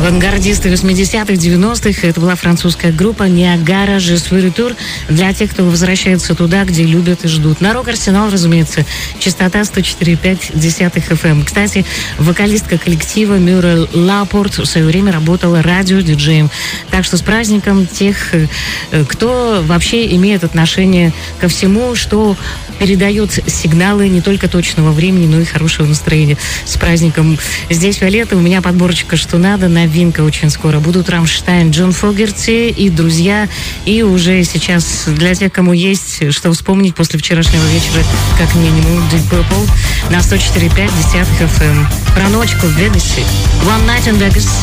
Авангардисты 80-х, 90-х. Это была французская группа «Ниагара Je suis retour» для тех, кто возвращается туда, где любят и ждут. На Рок-Арсенал, разумеется, частота 104,5 FM. Кстати, вокалистка коллектива Мюррель Лапорт в свое время работала радио-диджеем. Так что с праздником тех, кто вообще имеет отношение ко всему, что передает сигналы не только точного времени, но и хорошего настроения. С праздником. Здесь Виолетта, у меня подборочка «Что надо», новинка очень скоро. Будут Рамштайн, Джон Фогерти и друзья. И уже сейчас для тех, кому есть что вспомнить после вчерашнего вечера, как минимум, Deep Purple на 104,5 FM. Про ночку в Вегасе. One Night in Vegas.